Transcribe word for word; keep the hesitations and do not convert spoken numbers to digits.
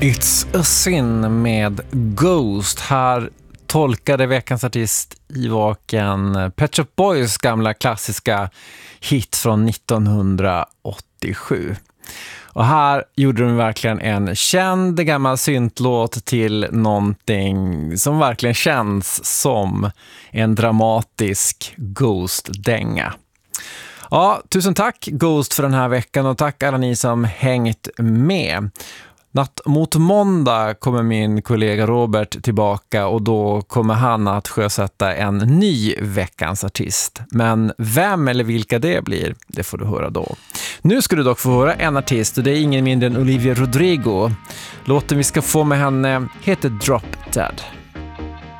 It's a sin med Ghost. Här tolkade veckans artist i vaken Pet Shop Boys gamla klassiska hit från nittonhundraåttiosju. Och här gjorde de verkligen en känd gammal syntlåt till någonting som verkligen känns som en dramatisk Ghost-dänga. Ja, tusen tack Ghost för den här veckan och tack alla ni som hängt med. Natt mot måndag kommer min kollega Robert tillbaka och då kommer han att sjösätta en ny veckans artist. Men vem eller vilka det blir, det får du höra då. Nu ska du dock få höra en artist och det är ingen mindre än Olivia Rodrigo. Låten vi ska få med henne heter Drop Dead.